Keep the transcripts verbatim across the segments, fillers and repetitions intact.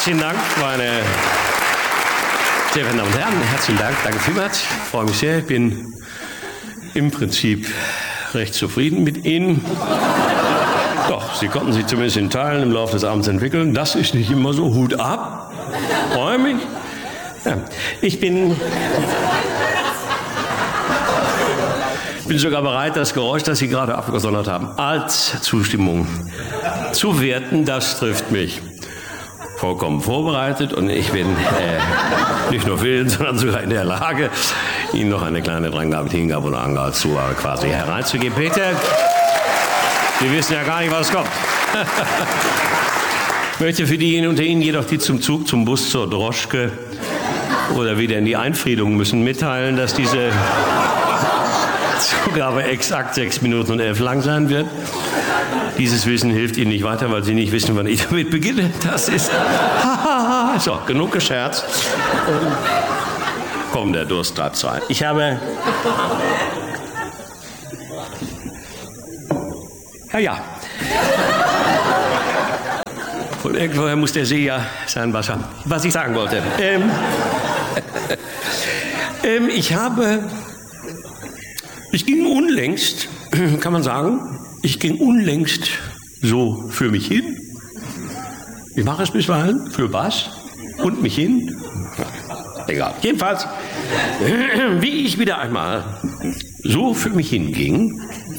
Herzlichen Dank, meine sehr verehrten Damen und Herren. Herzlichen Dank, danke vielmals. Ich freue mich sehr. Ich bin im Prinzip recht zufrieden mit Ihnen. Doch, Sie konnten sich zumindest in Teilen im Laufe des Abends entwickeln. Das ist nicht immer so. Hut ab. Freue mich. Ja, ich bin... Ich bin sogar bereit, das Geräusch, das Sie gerade abgesondert haben, als Zustimmung zu werten. Das trifft mich vollkommen vorbereitet und ich bin äh, nicht nur willens, sondern sogar in der Lage, Ihnen noch eine kleine Dranggabe, Hingabe oder Angabe zu äh, quasi hereinzugeben. Peter, Sie wissen ja gar nicht, was kommt. Ich möchte für diejenigen unter Ihnen jedoch, die zum Zug, zum Bus, zur Droschke oder wieder in die Einfriedung müssen, mitteilen, dass diese Zugabe exakt sechs Minuten und elf lang sein wird. Dieses Wissen hilft Ihnen nicht weiter, weil Sie nicht wissen, wann ich damit beginne. Das ist... So, genug gescherzt. Komm, der Durst treibt rein. Ich habe... Ja, ja. Von irgendwoher muss der See ja sein Wasser. Was ich sagen wollte. Ähm, ähm, ich habe... Ich ging unlängst, kann man sagen, ich ging unlängst so für mich hin. Ich mache es bisweilen für was und mich hin. Egal. Jedenfalls, wie ich wieder einmal so für mich hinging,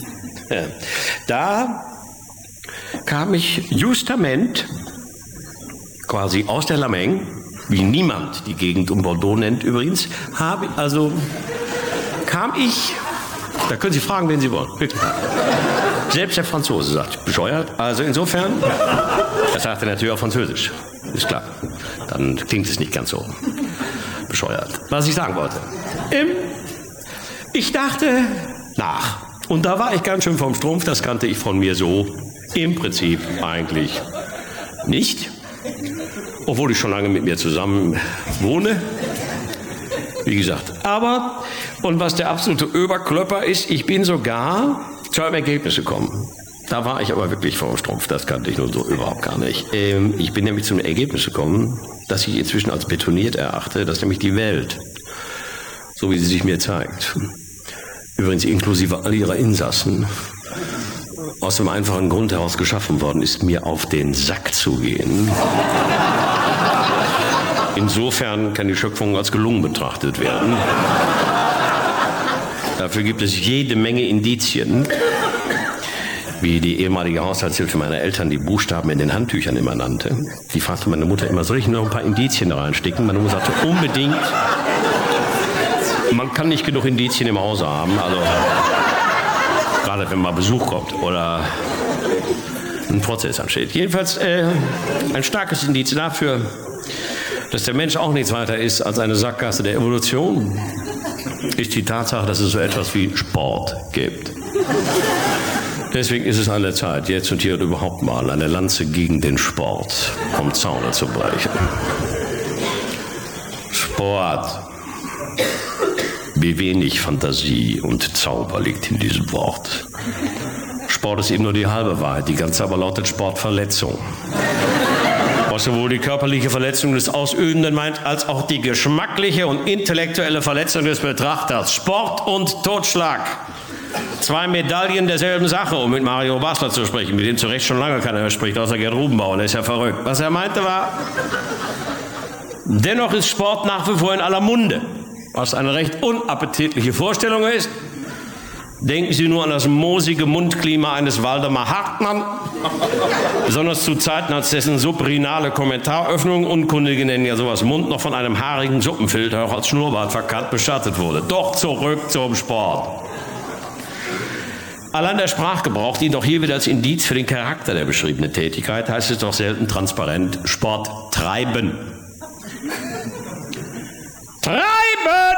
da kam ich justament quasi aus der Lameng, wie niemand die Gegend um Bordeaux nennt übrigens, habe also kam ich... Da können Sie fragen, wen Sie wollen. Wirklich. Selbst der Franzose sagt, bescheuert. Also insofern, das sagt er natürlich auf Französisch. Ist klar. Dann klingt es nicht ganz so bescheuert. Was ich sagen wollte. Ähm, ich dachte nach. Und da war ich ganz schön vom Strumpf. Das kannte ich von mir so im Prinzip eigentlich nicht. Obwohl ich schon lange mit mir zusammen wohne. Wie gesagt. Aber, und was der absolute Oberklöpper ist, ich bin sogar zu einem Ergebnis gekommen. Da war ich aber wirklich vom Strumpf, das kannte ich nun so überhaupt gar nicht. Ähm, ich bin nämlich zum Ergebnis gekommen, das ich inzwischen als betoniert erachte, dass nämlich die Welt, so wie sie sich mir zeigt, übrigens inklusive all ihrer Insassen, aus dem einfachen Grund heraus geschaffen worden ist, mir auf den Sack zu gehen. Insofern kann die Schöpfung als gelungen betrachtet werden. Dafür gibt es jede Menge Indizien, wie die ehemalige Haushaltshilfe meiner Eltern die Buchstaben in den Handtüchern immer nannte. Die fragte meine Mutter immer, soll ich noch ein paar Indizien da reinstecken? Meine Mutter sagte, unbedingt. Man kann nicht genug Indizien im Hause haben, also gerade wenn mal Besuch kommt oder ein Prozess ansteht. Jedenfalls äh, ein starkes Indiz dafür, dass der Mensch auch nichts weiter ist als eine Sackgasse der Evolution, ist die Tatsache, dass es so etwas wie Sport gibt. Deswegen ist es an der Zeit, jetzt und hier und überhaupt mal eine Lanze gegen den Sport vom Zaune zu brechen. Sport. Wie wenig Fantasie und Zauber liegt in diesem Wort. Sport ist eben nur die halbe Wahrheit, die ganze aber lautet Sportverletzung. Was sowohl die körperliche Verletzung des Ausübenden meint, als auch die geschmackliche und intellektuelle Verletzung des Betrachters. Sport und Totschlag. Zwei Medaillen derselben Sache, um mit Mario Basler zu sprechen, mit dem zu Recht schon lange keiner mehr spricht, außer Gerd Rubenbauer, der ist ja verrückt. Was er meinte war, dennoch ist Sport nach wie vor in aller Munde, was eine recht unappetitliche Vorstellung ist. Denken Sie nur an das moosige Mundklima eines Waldemar Hartmann, besonders zu Zeiten, als dessen subrinale Kommentaröffnung, Unkundige nennen ja sowas Mund, noch von einem haarigen Suppenfilter, auch als Schnurrbart verkannt, bestattet wurde. Doch zurück zum Sport. Allein der Sprachgebrauch dient auch hier wieder als Indiz für den Charakter der beschriebenen Tätigkeit, heißt es doch selten transparent, Sport treiben. Treiben!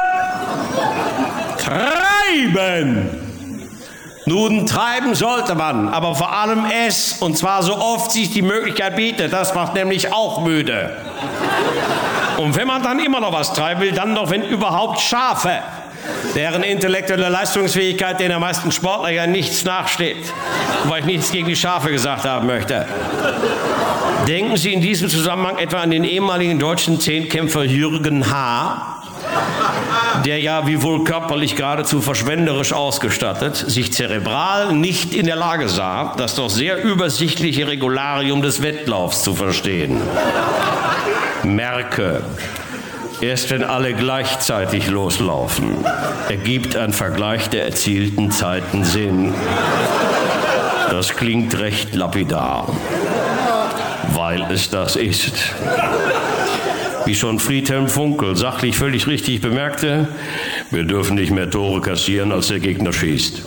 Treiben! Nun, treiben sollte man, aber vor allem es, und zwar so oft sich die Möglichkeit bietet. Das macht nämlich auch müde. Und wenn man dann immer noch was treiben will, dann doch, wenn überhaupt, Schafe, deren intellektuelle Leistungsfähigkeit den meisten Sportler ja nichts nachsteht. Wobei ich nichts gegen die Schafe gesagt haben möchte. Denken Sie in diesem Zusammenhang etwa an den ehemaligen deutschen Zehnkämpfer Jürgen H., der ja, wie wohl körperlich geradezu verschwenderisch ausgestattet, sich zerebral nicht in der Lage sah, das doch sehr übersichtliche Regularium des Wettlaufs zu verstehen. Merke, erst wenn alle gleichzeitig loslaufen, ergibt ein Vergleich der erzielten Zeiten Sinn. Das klingt recht lapidar, weil es das ist. Wie schon Friedhelm Funkel sachlich völlig richtig bemerkte, wir dürfen nicht mehr Tore kassieren, als der Gegner schießt.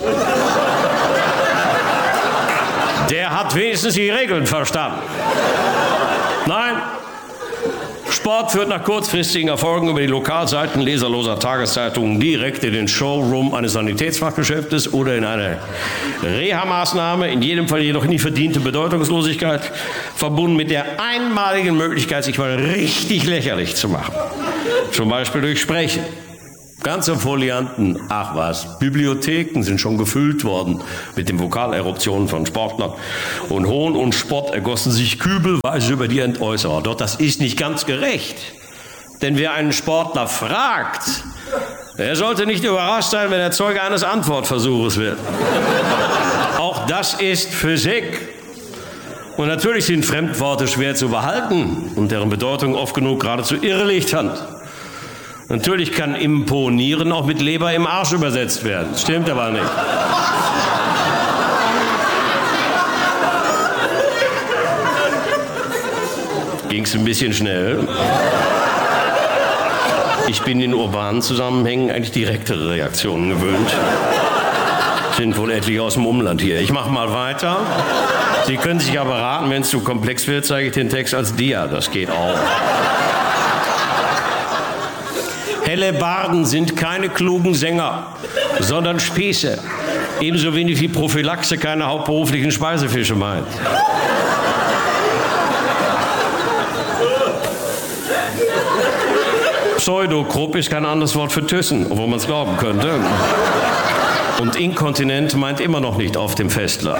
Der hat wenigstens die Regeln verstanden. Nein, Sport führt nach kurzfristigen Erfolgen über die Lokalseiten leserloser Tageszeitungen direkt in den Showroom eines Sanitätsfachgeschäftes oder in eine Reha-Maßnahme, in jedem Fall jedoch nie verdiente Bedeutungslosigkeit, verbunden mit der einmaligen Möglichkeit, sich mal richtig lächerlich zu machen. Zum Beispiel durch Sprechen. Ganz am Folianten, ach was, Bibliotheken sind schon gefüllt worden mit den Vokaleruptionen von Sportlern. Und Hohn und Spott ergossen sich kübelweise über die Entäußerer. Doch das ist nicht ganz gerecht. Denn wer einen Sportler fragt, er sollte nicht überrascht sein, wenn er Zeuge eines Antwortversuches wird. Auch das ist Physik. Und natürlich sind Fremdworte schwer zu behalten und deren Bedeutung oft genug geradezu irrelichternd. Natürlich kann imponieren auch mit Leber im Arsch übersetzt werden. Stimmt aber nicht. Ging's ein bisschen schnell. Ich bin in urbanen Zusammenhängen eigentlich direktere Reaktionen gewöhnt. Sind wohl etliche aus dem Umland hier. Ich mache mal weiter. Sie können sich aber raten, wenn es zu komplex wird, zeige ich den Text als Dia. Das geht auch. Hellebarden sind keine klugen Sänger, sondern Spieße. Ebenso wenig wie Prophylaxe keine hauptberuflichen Speisefische meint. Pseudokrupp ist kein anderes Wort für Thyssen, obwohl man es glauben könnte. Und inkontinent meint immer noch nicht auf dem Festland.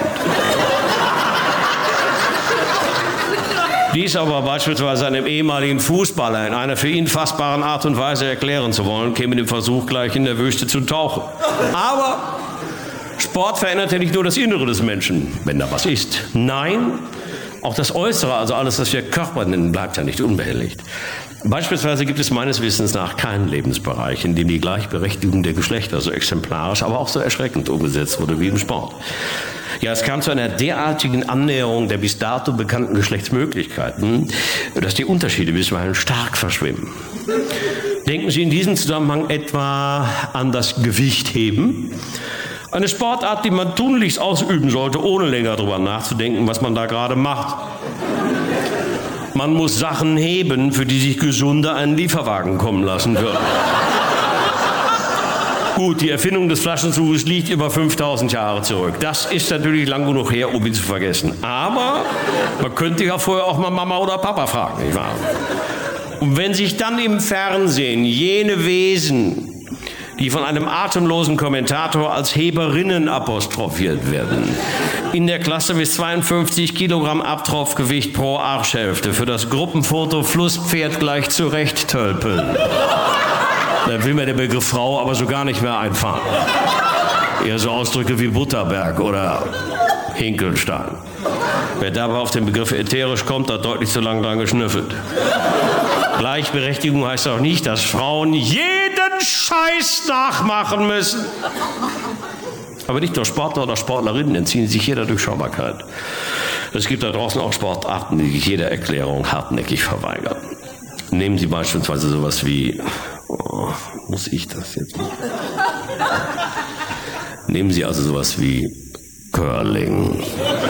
Dies aber beispielsweise einem ehemaligen Fußballer in einer für ihn fassbaren Art und Weise erklären zu wollen, käme dem Versuch gleich in der Wüste zu tauchen. Aber Sport verändert ja nicht nur das Innere des Menschen, wenn da was ist. Nein, auch das Äußere, also alles, was wir Körper nennen, bleibt ja nicht unbehelligt. Beispielsweise gibt es meines Wissens nach keinen Lebensbereich, in dem die Gleichberechtigung der Geschlechter so exemplarisch, aber auch so erschreckend umgesetzt wurde wie im Sport. Ja, es kam zu einer derartigen Annäherung der bis dato bekannten Geschlechtsmöglichkeiten, dass die Unterschiede bisweilen stark verschwimmen. Denken Sie in diesem Zusammenhang etwa an das Gewichtheben? Eine Sportart, die man tunlichst ausüben sollte, ohne länger darüber nachzudenken, was man da gerade macht. Man muss Sachen heben, für die sich Gesunde einen Lieferwagen kommen lassen würden. Gut, die Erfindung des Flaschenzuges liegt über fünftausend Jahre zurück. Das ist natürlich lang genug her, um ihn zu vergessen. Aber man könnte ja vorher auch mal Mama oder Papa fragen, nicht wahr? Und wenn sich dann im Fernsehen jene Wesen, die von einem atemlosen Kommentator als Heberinnen apostrophiert werden, in der Klasse bis zweiundfünfzig Kilogramm Abtropfgewicht pro Arschhälfte für das Gruppenfoto Flusspferd gleich zurecht tölpeln, da will mir der Begriff Frau aber so gar nicht mehr einfallen. Eher so Ausdrücke wie Butterberg oder Hinkelstein. Wer dabei auf den Begriff ätherisch kommt, hat deutlich zu lange dran geschnüffelt. Gleichberechtigung heißt auch nicht, dass Frauen jeden Scheiß nachmachen müssen. Aber nicht nur Sportler oder Sportlerinnen entziehen sich jeder Durchschaubarkeit. Es gibt da draußen auch Sportarten, die sich jeder Erklärung hartnäckig verweigern. Nehmen Sie beispielsweise sowas wie... Oh, muss ich das jetzt machen? Nehmen Sie also sowas wie Curling.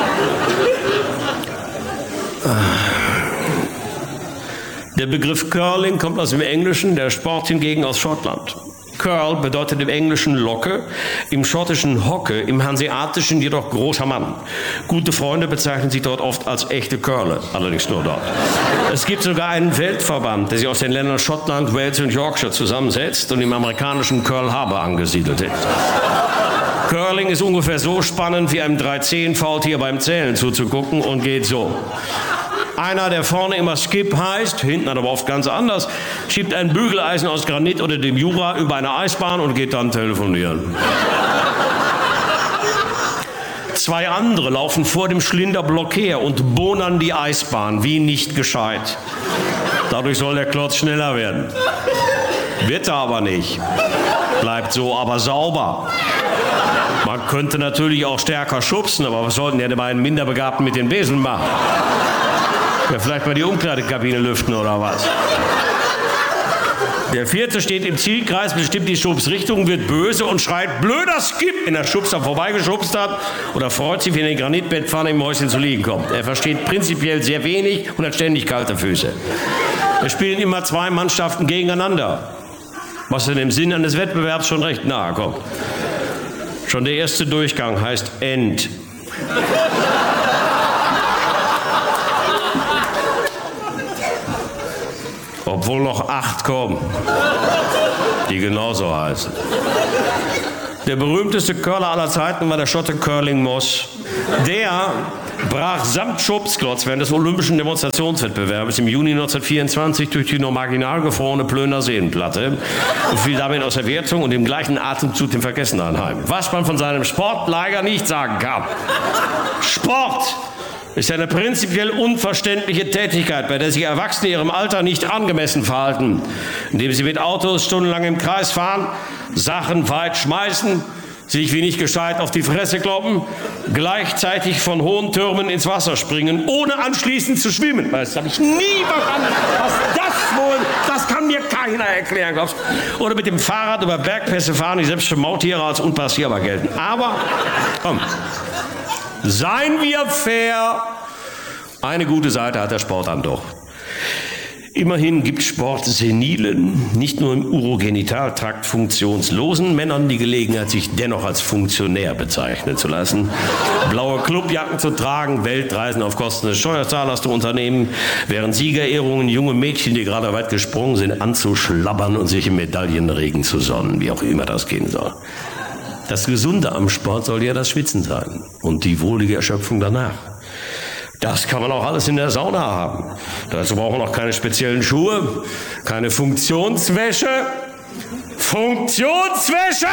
Der Begriff Curling kommt aus dem Englischen, der Sport hingegen aus Schottland. Curl bedeutet im Englischen Locke, im Schottischen Hocke, im Hanseatischen jedoch großer Mann. Gute Freunde bezeichnen sich dort oft als echte Curler, allerdings nur dort. Es gibt sogar einen Weltverband, der sich aus den Ländern Schottland, Wales und Yorkshire zusammensetzt und im amerikanischen Pearl Harbor angesiedelt ist. Curling ist ungefähr so spannend, wie einem drei zehn Faultier beim Zählen zuzugucken und geht so. Einer, der vorne immer Skip heißt, hinten aber oft ganz anders, schiebt ein Bügeleisen aus Granit oder dem Jura über eine Eisbahn und geht dann telefonieren. Zwei andere laufen vor dem Schlinderblock her und bohnern die Eisbahn, wie nicht gescheit. Dadurch soll der Klotz schneller werden. Wird er aber nicht. Bleibt so aber sauber. Man könnte natürlich auch stärker schubsen, aber was sollten ja die beiden Minderbegabten mit den Besen machen? Ja, vielleicht mal die Umkleidekabine lüften oder was? Der vierte steht im Zielkreis, bestimmt die Schubsrichtung, wird böse und schreit, blöder Skip, wenn der Schubser vorbeigeschubst hat oder freut sich, wenn er in die Granitbettpfanne im Häuschen zu liegen kommt. Er versteht prinzipiell sehr wenig und hat ständig kalte Füße. Es spielen immer zwei Mannschaften gegeneinander, was in dem Sinn eines Wettbewerbs schon recht nahe kommt. Schon der erste Durchgang heißt End. Obwohl noch acht kommen, die genauso heißen. Der berühmteste Curler aller Zeiten war der Schotte Curling Moss. Der brach samt Schubsklotz während des olympischen Demonstrationswettbewerbs im Juni neunzehnhundertvierundzwanzig durch die nur marginal gefrorene Plöner Seenplatte und fiel damit aus der Wertung und im gleichen Atemzug dem Vergessen anheim. Was man von seinem Sport leider nicht sagen kann. Sport ist eine prinzipiell unverständliche Tätigkeit, bei der sich Erwachsene ihrem Alter nicht angemessen verhalten, indem sie mit Autos stundenlang im Kreis fahren, Sachen weit schmeißen, sich wie nicht gescheit auf die Fresse kloppen, gleichzeitig von hohen Türmen ins Wasser springen, ohne anschließend zu schwimmen. Das habe ich nie verstanden. Was das wohl, das kann mir keiner erklären, glaubst du? Oder mit dem Fahrrad über Bergpässe fahren, die selbst für Maultiere als unpassierbar gelten. Aber, komm, seien wir fair, eine gute Seite hat der Sport dann doch. Immerhin gibt Sport senilen, nicht nur im Urogenitaltrakt funktionslosen Männern die Gelegenheit, sich dennoch als Funktionär bezeichnen zu lassen, blaue Clubjacken zu tragen, Weltreisen auf Kosten des Steuerzahlers zu unternehmen, während Siegerehrungen junge Mädchen, die gerade weit gesprungen sind, anzuschlabbern und sich im Medaillenregen zu sonnen, wie auch immer das gehen soll. Das Gesunde am Sport soll ja das Schwitzen sein und die wohlige Erschöpfung danach. Das kann man auch alles in der Sauna haben. Dazu brauchen wir noch keine speziellen Schuhe, keine Funktionswäsche. Funktionswäsche!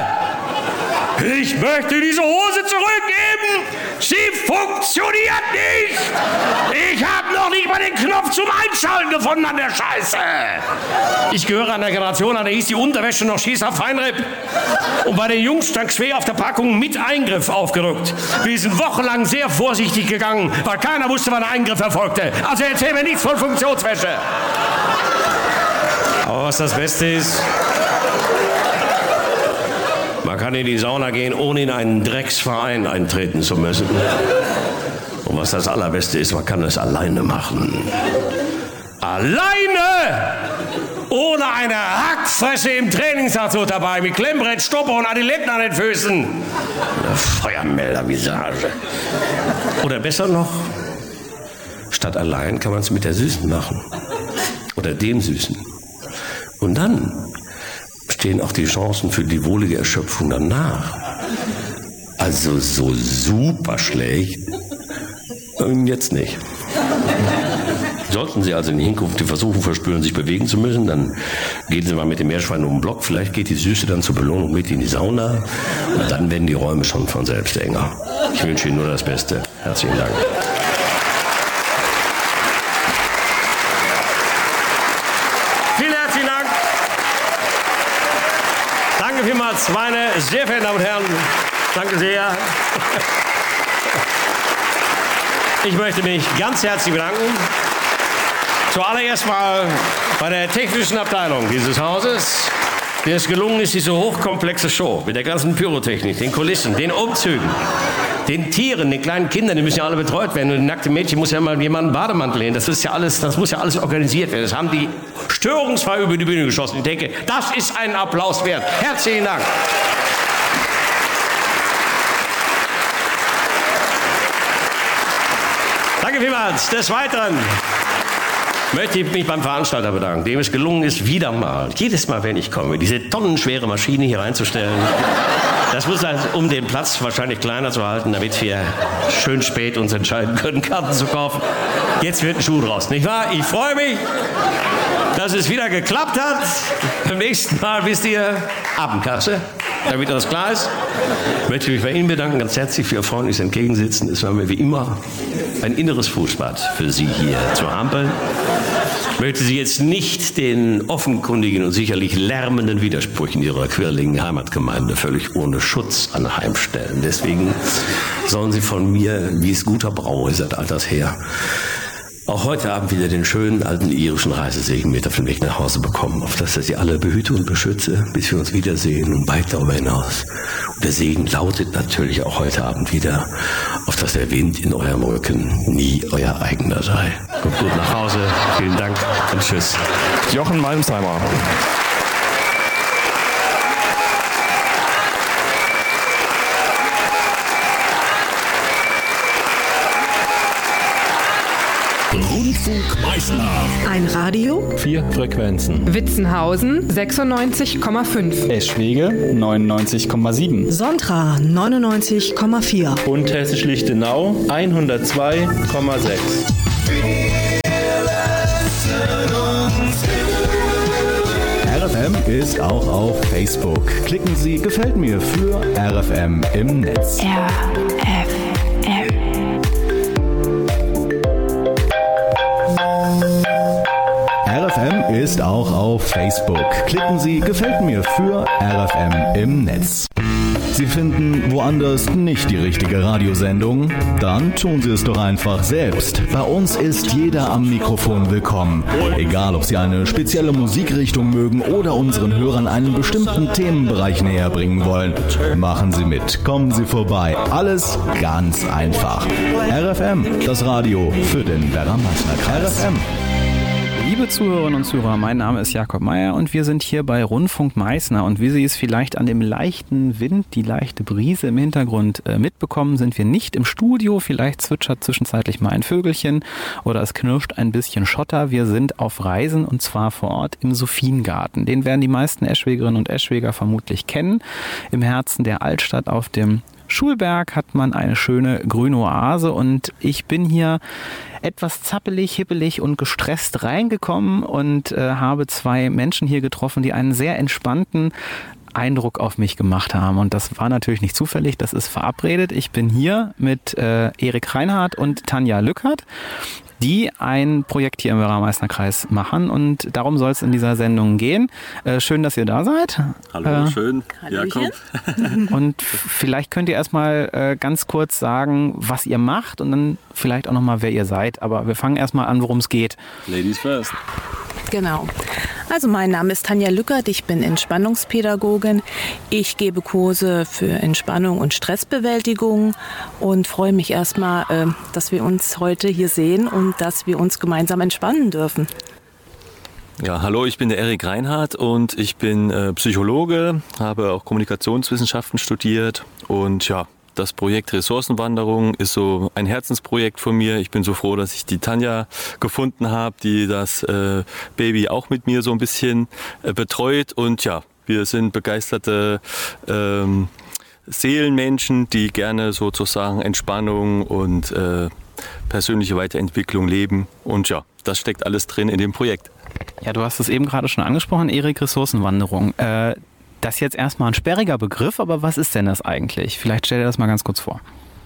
Ich möchte diese Hose zurückgeben. Sie funktioniert nicht. Ich habe noch nicht mal den Knopf zum Einschalten gefunden an der Scheiße. Ich gehöre einer Generation an, der hieß die Unterwäsche noch Schießer Feinripp. Und bei den Jungs stand schwer auf der Packung mit Eingriff aufgedrückt. Wir sind wochenlang sehr vorsichtig gegangen, weil keiner wusste, wann ein Eingriff erfolgte. Also erzähl mir nichts von Funktionswäsche. Aber was das Beste ist, man kann in die Sauna gehen, ohne in einen Drecksverein eintreten zu müssen. Und was das Allerbeste ist, man kann es alleine machen. Alleine! Ohne eine Hackfresse im Trainingsanzug dabei, mit Klemmbrett, Stopper und Adiletten an den Füßen. Eine Feuermelder-Visage. Oder besser noch, statt allein kann man es mit der Süßen machen. Oder dem Süßen. Und dann stehen auch die Chancen für die wohlige Erschöpfung danach. Also so super schlecht. Jetzt nicht. Sollten Sie also in Hinkunft die Versuchung verspüren, sich bewegen zu müssen, dann gehen Sie mal mit dem Meerschwein um den Block. Vielleicht geht die Süße dann zur Belohnung mit in die Sauna. Und dann werden die Räume schon von selbst enger. Ich wünsche Ihnen nur das Beste. Herzlichen Dank. Vielen herzlichen Dank. Danke vielmals, meine sehr verehrten Damen und Herren. Danke sehr. Ich möchte mich ganz herzlich bedanken. Zuallererst mal bei der technischen Abteilung dieses Hauses, der es gelungen ist, diese hochkomplexe Show mit der ganzen Pyrotechnik, den Kulissen, den Umzügen, den Tieren, den kleinen Kindern, die müssen ja alle betreut werden. Und die nackte Mädchen muss ja mal jemand einen Bademantel hin. Das ist ja alles, das muss ja alles organisiert werden. Das haben die störungsfrei über die Bühne geschossen. Ich denke, das ist einen Applaus wert. Herzlichen Dank. Danke vielmals. Des Weiteren möchte ich mich beim Veranstalter bedanken, dem es gelungen ist, wieder mal, jedes Mal, wenn ich komme, diese tonnenschwere Maschine hier reinzustellen. Das muss also, um den Platz wahrscheinlich kleiner zu halten, damit wir schön spät uns entscheiden können, Karten zu kaufen. Jetzt wird ein Schuh draus, nicht wahr? Ich freue mich, dass es wieder geklappt hat. Beim nächsten Mal wisst ihr, Abendkasse, damit das klar ist. Ich möchte mich bei Ihnen bedanken, ganz herzlich für Ihr freundliches Entgegensitzen. Es war mir wie immer ein inneres Fußbad für Sie hier zu Ampeln. Ich möchte Sie jetzt nicht den offenkundigen und sicherlich lärmenden Widersprüchen Ihrer quirligen Heimatgemeinde völlig ohne Schutz anheimstellen. Deswegen sollen Sie von mir, wie es guter Brauch ist, seit alters her, auch heute Abend wieder den schönen alten irischen Reisesegen mit auf den Weg nach Hause bekommen, auf dass er Sie alle behüte und beschütze, bis wir uns wiedersehen und weit darüber hinaus. Und der Segen lautet natürlich auch heute Abend wieder, auf dass der Wind in eurem Rücken nie euer eigener sei. Kommt gut nach Hause, vielen Dank und tschüss. Jochen Malmsheimer. Rundfunk Meißner. Ein Radio, Vier Frequenzen. Witzenhausen sechsundneunzig Komma fünf. Eschwege neunundneunzig Komma sieben. Sontra neunundneunzig Komma vier. Und Hessisch-Lichtenau hundertzwei Komma sechs. R F M ist auch auf Facebook. Klicken Sie Gefällt mir für R F M im Netz. R F M. R F M ist auch auf Facebook. Klicken Sie Gefällt mir für R F M im Netz. Sie finden woanders nicht die richtige Radiosendung? Dann tun Sie es doch einfach selbst. Bei uns ist jeder am Mikrofon willkommen. Egal, ob Sie eine spezielle Musikrichtung mögen oder unseren Hörern einen bestimmten Themenbereich näher bringen wollen. Machen Sie mit, kommen Sie vorbei. Alles ganz einfach. R F M, das Radio für den Werra-Meißner-Kreis. R F M. Liebe Zuhörerinnen und Zuhörer, mein Name ist Jakob Meier und wir sind hier bei Rundfunk Meißner. Und wie Sie es vielleicht an dem leichten Wind, die leichte Brise im Hintergrund äh, mitbekommen, sind wir nicht im Studio. Vielleicht zwitschert zwischenzeitlich mal ein Vögelchen oder es knirscht ein bisschen Schotter. Wir sind auf Reisen und zwar vor Ort im Sophiengarten. Den werden die meisten Eschwegerinnen und Eschweger vermutlich kennen. Im Herzen der Altstadt auf dem Schulberg hat man eine schöne grüne Oase und ich bin hier etwas zappelig, hippelig und gestresst reingekommen und äh, habe zwei Menschen hier getroffen, die einen sehr entspannten Eindruck auf mich gemacht haben. Und das war natürlich nicht zufällig, das ist verabredet. Ich bin hier mit äh, Erik Reinhardt und Tanja Lückert, die ein Projekt hier im Werra-Meißner-Kreis machen und darum soll es in dieser Sendung gehen. Äh, schön, dass ihr da seid. Hallo, äh, schön, Jakob. Und vielleicht könnt ihr erstmal äh, ganz kurz sagen, was ihr macht und dann vielleicht auch nochmal, wer ihr seid. Aber wir fangen erstmal an, worum es geht. Ladies first. Genau. Also mein Name ist Tanja Lückert, ich bin Entspannungspädagogin. Ich gebe Kurse für Entspannung und Stressbewältigung und freue mich erstmal, äh, dass wir uns heute hier sehen und dass wir uns gemeinsam entspannen dürfen. Ja, hallo, ich bin der Erik Reinhardt und ich bin äh, Psychologe, habe auch Kommunikationswissenschaften studiert und ja, das Projekt Ressourcenwanderung ist so ein Herzensprojekt von mir. Ich bin so froh, dass ich die Tanja gefunden habe, die das äh, Baby auch mit mir so ein bisschen äh, betreut. Und ja, wir sind begeisterte ähm, Seelenmenschen, die gerne sozusagen Entspannung und äh, persönliche Weiterentwicklung leben. Und ja, das steckt alles drin in dem Projekt. Ja, du hast es eben gerade schon angesprochen, Erik, Ressourcenwanderung. Äh, Das ist jetzt erstmal ein sperriger Begriff, aber was ist denn das eigentlich? Vielleicht stell dir das mal ganz kurz vor.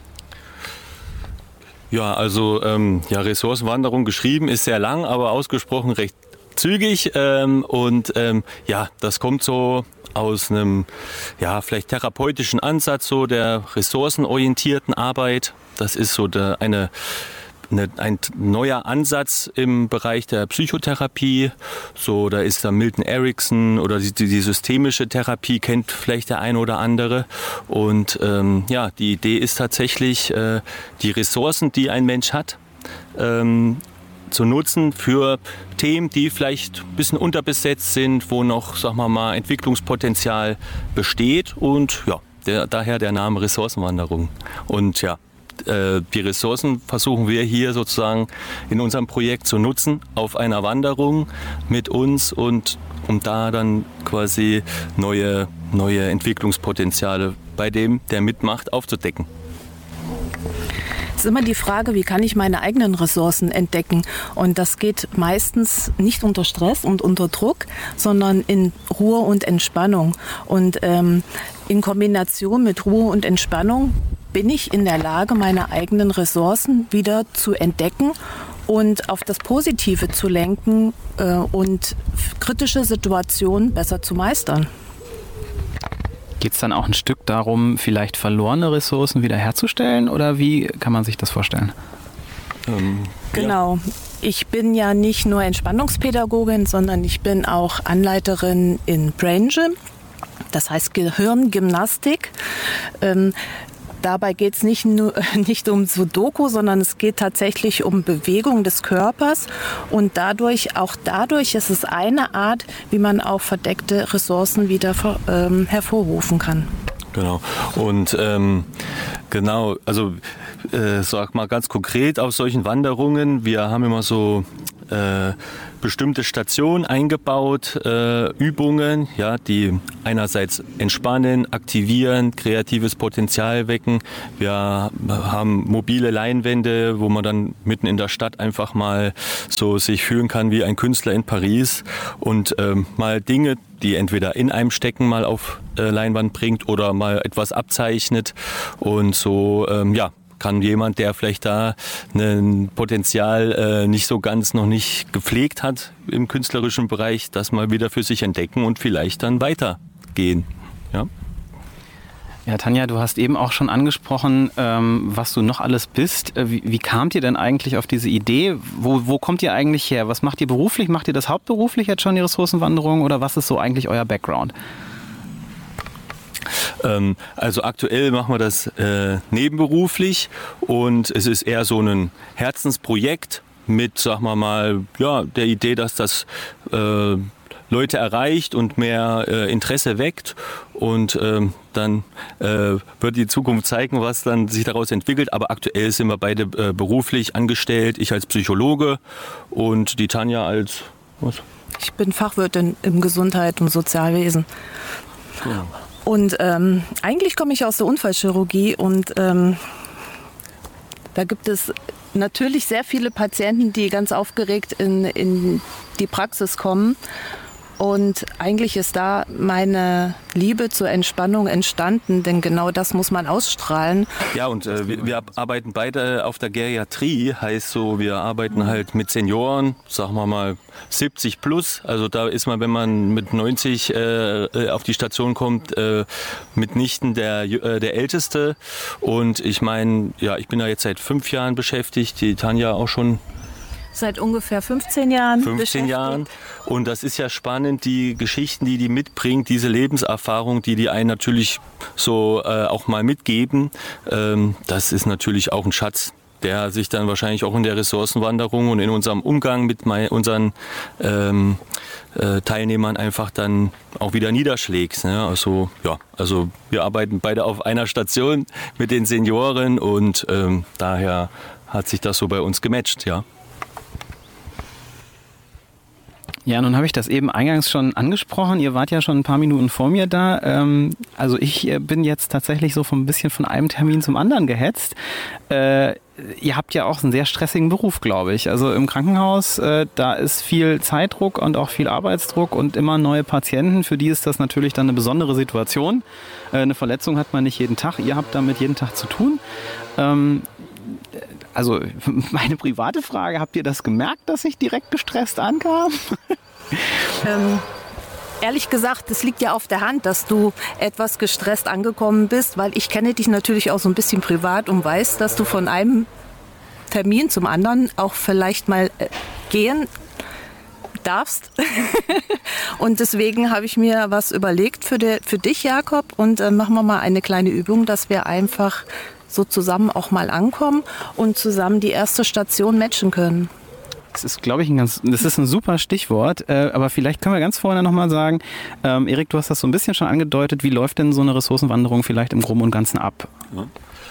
Ja, also ähm, ja, Ressourcenwanderung geschrieben ist sehr lang, aber ausgesprochen recht zügig. Ähm, und ähm, ja, das kommt so aus einem ja, vielleicht therapeutischen Ansatz so der ressourcenorientierten Arbeit. Das ist so der, eine Eine, ein neuer Ansatz im Bereich der Psychotherapie. So, da ist da Milton Erickson oder die, die systemische Therapie kennt vielleicht der eine oder andere. Und ähm, ja, die Idee ist tatsächlich, äh, die Ressourcen, die ein Mensch hat, ähm, zu nutzen für Themen, die vielleicht ein bisschen unterbesetzt sind, wo noch, sagen wir mal, Entwicklungspotenzial besteht. Und ja, der, daher der Name Ressourcenwanderung. Und ja, die Ressourcen versuchen wir hier sozusagen in unserem Projekt zu nutzen auf einer Wanderung mit uns und um da dann quasi neue, neue Entwicklungspotenziale bei dem, der mitmacht, aufzudecken. Es ist immer die Frage, wie kann ich meine eigenen Ressourcen entdecken? Und das geht meistens nicht unter Stress und unter Druck, sondern in Ruhe und Entspannung. Und ähm, in Kombination mit Ruhe und Entspannung bin ich in der Lage, meine eigenen Ressourcen wieder zu entdecken und auf das Positive zu lenken äh, und kritische Situationen besser zu meistern. Geht es dann auch ein Stück darum, vielleicht verlorene Ressourcen wiederherzustellen oder wie kann man sich das vorstellen? Ähm, genau. Ich bin ja nicht nur Entspannungspädagogin, sondern ich bin auch Anleiterin in Brain Gym, das heißt Gehirngymnastik. Ähm, Dabei geht es nicht nur nicht um Sudoku, sondern es geht tatsächlich um Bewegung des Körpers und dadurch, auch dadurch ist es eine Art, wie man auch verdeckte Ressourcen wieder ähm, hervorrufen kann. Genau. Und ähm, genau, also äh, sag mal ganz konkret auf solchen Wanderungen, wir haben immer so äh, bestimmte Stationen eingebaut, äh, Übungen, ja, die einerseits entspannen, aktivieren, kreatives Potenzial wecken. Wir haben mobile Leinwände, wo man dann mitten in der Stadt einfach mal so sich fühlen kann wie ein Künstler in Paris und ähm, mal Dinge, die entweder in einem stecken, mal auf äh, Leinwand bringt oder mal etwas abzeichnet und so, ähm, ja, kann jemand, der vielleicht da ein Potenzial äh, nicht so ganz noch nicht gepflegt hat im künstlerischen Bereich, das mal wieder für sich entdecken und vielleicht dann weitergehen. Ja. Ja, Tanja, du hast eben auch schon angesprochen, ähm, was du noch alles bist. Wie, wie kamt ihr denn eigentlich auf diese Idee? Wo, wo kommt ihr eigentlich her? Was macht ihr beruflich? Macht ihr das hauptberuflich jetzt schon, die Ressourcenwanderung? Oder was ist so eigentlich euer Background? Ähm, also aktuell machen wir das äh, nebenberuflich und es ist eher so ein Herzensprojekt mit, sagen wir mal, ja, der Idee, dass das äh, Leute erreicht und mehr äh, Interesse weckt und ähm, dann äh, wird die Zukunft zeigen, was dann sich daraus entwickelt. Aber aktuell sind wir beide äh, beruflich angestellt, ich als Psychologe und die Tanja als was? Ich bin Fachwirtin im Gesundheit und Sozialwesen. Ja. Und ähm, eigentlich komme ich aus der Unfallchirurgie und ähm, da gibt es natürlich sehr viele Patienten, die ganz aufgeregt in, in die Praxis kommen. Und eigentlich ist da meine Liebe zur Entspannung entstanden, denn genau das muss man ausstrahlen. Ja, und äh, wir, wir arbeiten beide auf der Geriatrie, heißt so, wir arbeiten halt mit Senioren, sagen wir mal siebzig plus. Also da ist man, wenn man mit neunzig äh, auf die Station kommt, äh, mitnichten der, äh, der Älteste. Und ich meine, ja, ich bin da jetzt seit fünf Jahren beschäftigt, die Tanja auch schon. Seit ungefähr fünfzehn Jahren. fünfzehn Jahren. Und das ist ja spannend, die Geschichten, die die mitbringt, diese Lebenserfahrung, die die einen natürlich so äh, auch mal mitgeben. Ähm, das ist natürlich auch ein Schatz, der sich dann wahrscheinlich auch in der Ressourcenwanderung und in unserem Umgang mit mein, unseren ähm, äh, Teilnehmern einfach dann auch wieder niederschlägt. Ne? Also, ja, also wir arbeiten beide auf einer Station mit den Senioren und ähm, daher hat sich das so bei uns gematcht, ja. Ja, nun habe ich das eben eingangs schon angesprochen. Ihr wart ja schon ein paar Minuten vor mir da. Ähm, also ich bin jetzt tatsächlich so von ein bisschen von einem Termin zum anderen gehetzt. Äh, ihr habt ja auch einen sehr stressigen Beruf, glaube ich. Also im Krankenhaus, äh, da ist viel Zeitdruck und auch viel Arbeitsdruck und immer neue Patienten. Für die ist das natürlich dann eine besondere Situation. Äh, eine Verletzung hat man nicht jeden Tag. Ihr habt damit jeden Tag zu tun. Ähm, Also meine private Frage, habt ihr das gemerkt, dass ich direkt gestresst ankam? ähm, ehrlich gesagt, es liegt ja auf der Hand, dass du etwas gestresst angekommen bist, weil ich kenne dich natürlich auch so ein bisschen privat und weiß, dass du von einem Termin zum anderen auch vielleicht mal äh, gehen darfst. Und deswegen habe ich mir was überlegt für, de, für dich, Jakob, und äh, machen wir mal eine kleine Übung, dass wir einfach so zusammen auch mal ankommen und zusammen die erste Station matchen können. Das ist, glaube ich, ein ganz, das ist ein super Stichwort, äh, aber vielleicht können wir ganz vorne nochmal sagen, ähm, Erik, du hast das so ein bisschen schon angedeutet, wie läuft denn so eine Ressourcenwanderung vielleicht im Groben und Ganzen ab? Ja.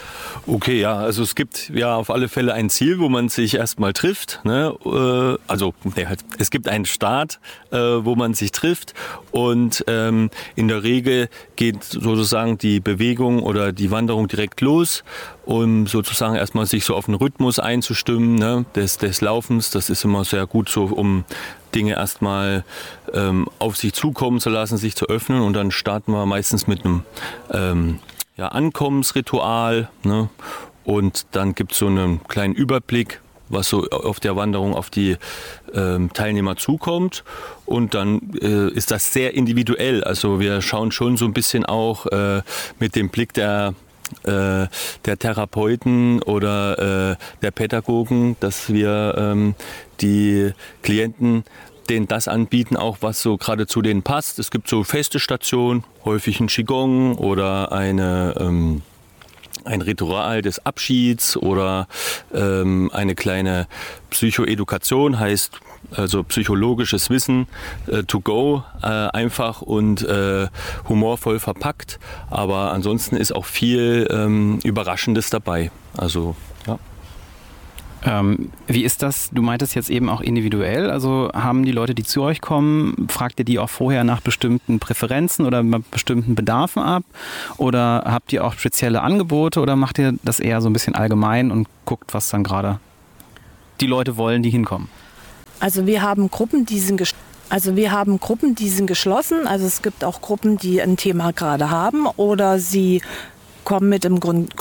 Okay, ja, also es gibt ja auf alle Fälle ein Ziel, wo man sich erstmal trifft. Ne? Äh, also nee, es gibt einen Start, äh, wo man sich trifft und ähm, in der Regel geht sozusagen die Bewegung oder die Wanderung direkt los, um sozusagen erstmal sich so auf den Rhythmus einzustimmen, ne? des, des Laufens. Das ist immer sehr gut so, um Dinge erstmal ähm, auf sich zukommen zu lassen, sich zu öffnen und dann starten wir meistens mit einem ähm, ja, Ankommensritual, ne? Und dann gibt es so einen kleinen Überblick, was so auf der Wanderung auf die ähm, Teilnehmer zukommt und dann äh, ist das sehr individuell, also wir schauen schon so ein bisschen auch äh, mit dem Blick der äh, der Therapeuten oder äh, der Pädagogen, dass wir ähm, die Klienten denen das anbieten, auch was so gerade zu denen passt. Es gibt so feste Stationen, häufig ein Qigong oder eine, ähm, ein Ritual des Abschieds oder ähm, eine kleine Psychoedukation, heißt also psychologisches Wissen äh, to go, äh, einfach und äh, humorvoll verpackt. Aber ansonsten ist auch viel ähm, Überraschendes dabei. Also ja. Ähm, wie ist das? Du meintest jetzt eben auch individuell. Also haben die Leute, die zu euch kommen, fragt ihr die auch vorher nach bestimmten Präferenzen oder bestimmten Bedarfen ab? Oder habt ihr auch spezielle Angebote oder macht ihr das eher so ein bisschen allgemein und guckt, was dann gerade die Leute wollen, die hinkommen? Also wir haben Gruppen, die sind ges- also wir haben Gruppen, die sind geschlossen. Also es gibt auch Gruppen, die ein Thema gerade haben oder sie kommen mit dem Grund,